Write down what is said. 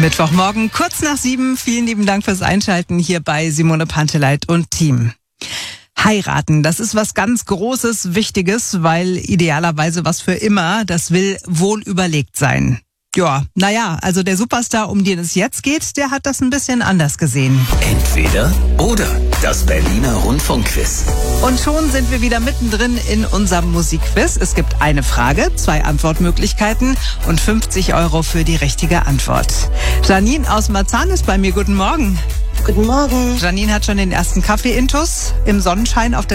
Mittwochmorgen, kurz nach 7. Vielen lieben Dank fürs Einschalten hier bei Simone Panteleit und Team. Heiraten, das ist was ganz Großes, Wichtiges, weil idealerweise was für immer, das will wohl überlegt sein. Ja, also der Superstar, um den es jetzt geht, der hat das ein bisschen anders gesehen. Entweder oder, das Berliner Rundfunkquiz. Und schon sind wir wieder mittendrin in unserem Musikquiz. Es gibt eine Frage, 2 Antwortmöglichkeiten und 50 € für die richtige Antwort. Janine aus Marzahn ist bei mir. Guten Morgen. Guten Morgen. Janine hat schon den ersten Kaffee-Intus im Sonnenschein auf der